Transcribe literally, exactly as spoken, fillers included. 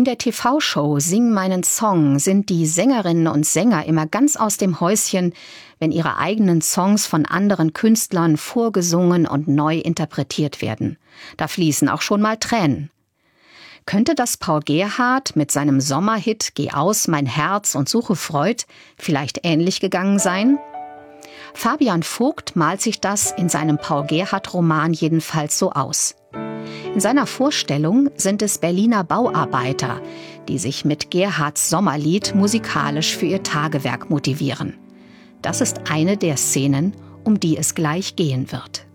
In der T V-Show Sing meinen Song sind die Sängerinnen und Sänger immer ganz aus dem Häuschen, wenn ihre eigenen Songs von anderen Künstlern vorgesungen und neu interpretiert werden. Da fließen auch schon mal Tränen. Könnte das Paul Gerhardt mit seinem Sommerhit »Geh aus, mein Herz und suche Freud« vielleicht ähnlich gegangen sein? Fabian Vogt malt sich das in seinem Paul Gerhardt-Roman jedenfalls so aus. In seiner Vorstellung sind es Berliner Bauarbeiter, die sich mit Gerhardts Sommerlied musikalisch für ihr Tagewerk motivieren. Das ist eine der Szenen, um die es gleich gehen wird.